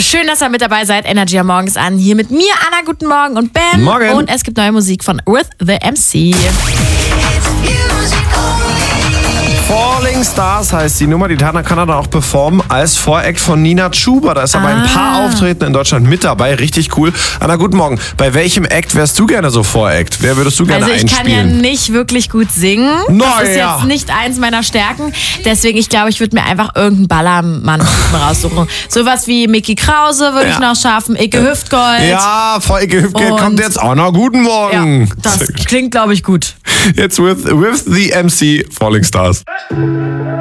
Schön, dass ihr mit dabei seid. Energy am Morgens an. Hier mit mir, Anna. Guten Morgen und Ben. Morgen. Und es gibt neue Musik von With the MC. Falling Stars heißt die Nummer, die Tana kann er dann auch performen als Voract von Nina Chuba. Da ist aber ein paar Auftreten in Deutschland mit dabei. Richtig cool. Anna, guten Morgen. Bei welchem Act wärst du gerne so Voract? Wer würdest du gerne Also ich einspielen? kann ja nicht wirklich gut singen. Das ist Naja. jetzt nicht eins meiner Stärken. Deswegen, ich glaube, ich würde mir einfach irgendeinen Ballermann raussuchen. Sowas wie Mickey Krause würde ich noch schaffen. Icke Hüftgold. Ja, vor Icke Hüftgold Und- kommt jetzt. Anna, guten Morgen. Ja, das klingt, glaube ich, gut. Jetzt with the MC Falling Stars.